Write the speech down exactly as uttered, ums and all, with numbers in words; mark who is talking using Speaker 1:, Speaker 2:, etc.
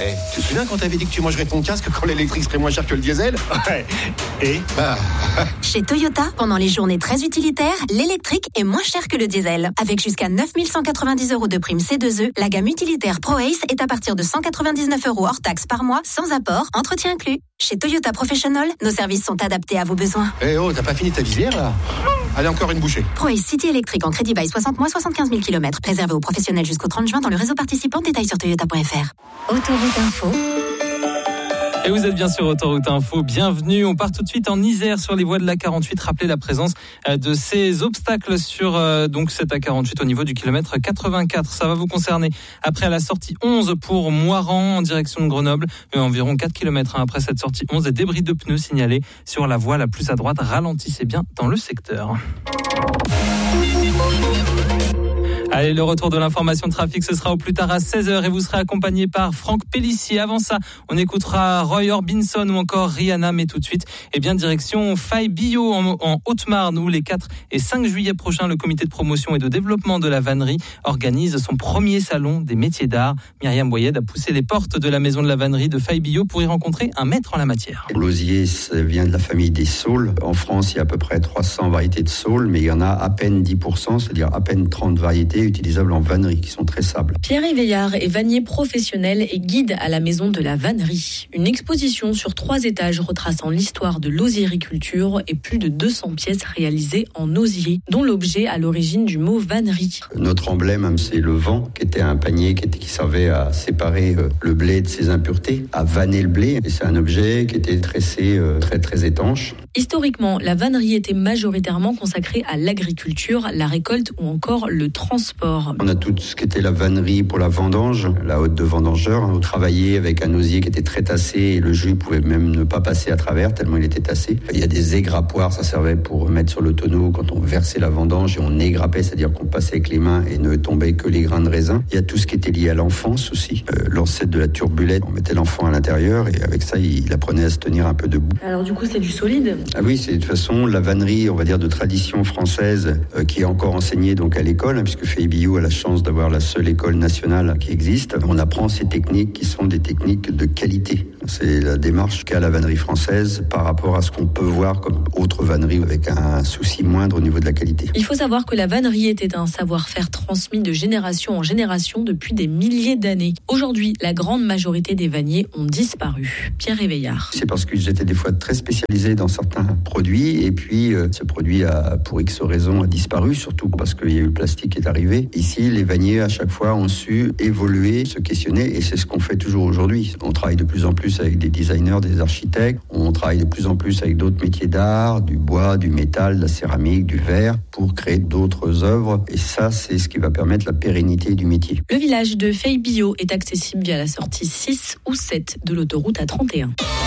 Speaker 1: Hey, tu te souviens quand t'avais dit que tu mangerais ton casque quand l'électrique serait moins cher que le diesel?
Speaker 2: Ouais. Et
Speaker 1: bah...
Speaker 3: Chez Toyota, pendant les journées très utilitaires, l'électrique est moins cher que le diesel. Avec jusqu'à neuf mille cent quatre-vingt-dix euros de prime C deux E, la gamme utilitaire ProAce est à partir de cent quatre-vingt-dix-neuf euros hors taxe par mois, sans apport, entretien inclus. Chez Toyota Professional, nos services sont adaptés à vos besoins.
Speaker 1: Eh oh, t'as pas fini ta visière là? Allez, encore une bouchée.
Speaker 3: ProAce City électrique en crédit bail soixante mois, soixante-quinze mille kilomètres. Réservé aux professionnels jusqu'au trente juin dans le réseau participant. Détails sur toyota point f r. Autoroute Info.
Speaker 4: Et vous êtes bien sur Autoroute Info, bienvenue. On part tout de suite en Isère sur les voies de l'A quarante-huit. Rappelez la présence de ces obstacles sur euh, donc cette A quarante-huit au niveau du kilomètre quatre-vingt-quatre. Ça va vous concerner après la sortie onze pour Moiran en direction de Grenoble. Euh, environ quatre kilomètres après cette sortie onze, des débris de pneus signalés sur la voie la plus à droite. Ralentissez bien dans le secteur. Allez, le retour de l'information de trafic, ce sera au plus tard à seize heures et vous serez accompagné par Franck Pellissier. Avant ça, on écoutera Roy Orbison ou encore Rihanna, mais tout de suite, eh bien, direction Faye-Billot en, en Haute-Marne où les quatre et cinq juillet prochains, le comité de promotion et de développement de la vannerie organise son premier salon des métiers d'art. Myriam Boyed a poussé les portes de la maison de la vannerie de Faye-Billot pour y rencontrer un maître en la matière.
Speaker 5: L'osier vient de la famille des saules. En France, il y a à peu près trois cents variétés de saules, mais il y en a à peine dix pour cent, c'est-à-dire à peine trente variétés utilisables en vannerie, qui sont très sables.
Speaker 6: Pierre Éveillard est vannier professionnel et guide à la maison de la vannerie. Une exposition sur trois étages retraçant l'histoire de l'osiericulture et plus de deux cents pièces réalisées en osier, dont l'objet à l'origine du mot vannerie.
Speaker 5: Notre emblème, c'est le vent, qui était un panier qui, était, qui servait à séparer le blé de ses impuretés, à vanner le blé. Et c'est un objet qui était tressé très très étanche.
Speaker 6: Historiquement, la vannerie était majoritairement consacrée à l'agriculture, la récolte ou encore le transport.
Speaker 5: On a tout ce qui était la vannerie pour la vendange, la haute de vendangeur. On travaillait avec un osier qui était très tassé et le jus pouvait même ne pas passer à travers tellement il était tassé. Il y a des égrappoirs, ça servait pour mettre sur le tonneau quand on versait la vendange et on égrappait, c'est-à-dire qu'on passait avec les mains et ne tombait que les grains de raisin. Il y a tout ce qui était lié à l'enfance aussi. Euh, l'ancêtre de la turbulette, on mettait l'enfant à l'intérieur et avec ça, il apprenait à se tenir un peu debout.
Speaker 6: Alors du coup, c'est du solide ?
Speaker 5: Ah oui, c'est de toute façon la vannerie, on va dire, de tradition française euh, qui est encore enseignée donc à l'école, hein, puisque Faye-Billot a la chance d'avoir la seule école nationale qui existe. On apprend ces techniques qui sont des techniques de qualité. C'est la démarche qu'a la vannerie française par rapport à ce qu'on peut voir comme autre vannerie avec un souci moindre au niveau de la qualité.
Speaker 6: Il faut savoir que la vannerie était un savoir-faire transmis de génération en génération depuis des milliers d'années. Aujourd'hui, la grande majorité des vanniers ont disparu. Pierre Éveillard.
Speaker 5: C'est parce qu'ils étaient des fois très spécialisés dans certains produits et puis euh, ce produit a, pour X raisons, a disparu, surtout parce qu'il y a eu le plastique qui est arrivé. Ici, les vanniers, à chaque fois, ont su évoluer, se questionner et c'est ce qu'on fait toujours aujourd'hui. On travaille de plus en plus avec des designers, des architectes. On travaille de plus en plus avec d'autres métiers d'art, du bois, du métal, de la céramique, du verre, pour créer d'autres œuvres. Et ça, c'est ce qui va permettre la pérennité du métier.
Speaker 6: Le village de Faye-Billot est accessible via la sortie six ou sept de l'autoroute A trente et un.